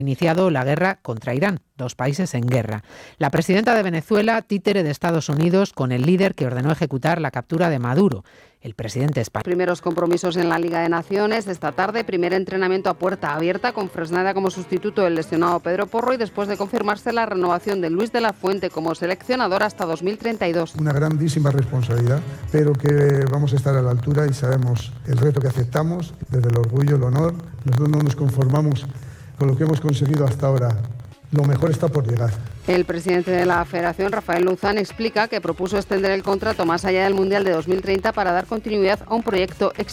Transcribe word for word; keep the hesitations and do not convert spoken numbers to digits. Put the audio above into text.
iniciado la guerra contra Irán, dos países en guerra. La presidenta de Venezuela, títere de Estados Unidos, con el líder que ordenó ejecutar la captura de Maduro, el presidente español. Primeros compromisos en la Liga de Naciones. Esta tarde, primer entrenamiento a puerta abierta con Fresneda como sustituto del lesionado Pedro Porro y después de confirmarse la renovación de Luis de la Fuente como seleccionador hasta dos mil treinta y dos. Una grandísima responsabilidad, pero que vamos a estar a la altura y sabemos el reto que aceptamos, desde el orgullo, el honor. Nosotros no nos conformamos con lo que hemos conseguido hasta ahora. Lo mejor está por llegar. El presidente de la Federación, Rafael Luzán, explica que propuso extender el contrato más allá del Mundial de dos mil treinta para dar continuidad a un proyecto exitoso.